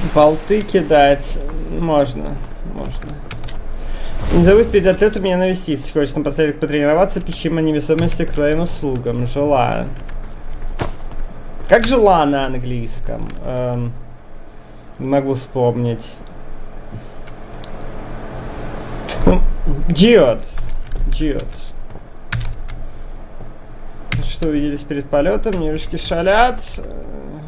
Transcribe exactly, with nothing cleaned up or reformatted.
Болты кидать можно, можно. Не забудь перед отлетом меня навестить. Если хочешь напоследок потренироваться, пищи о невесомости к твоим услугам. Желаю. Как жила на английском? Эм, не могу вспомнить. Диод. Диод. Что увиделись перед полетом? Девушки шалят.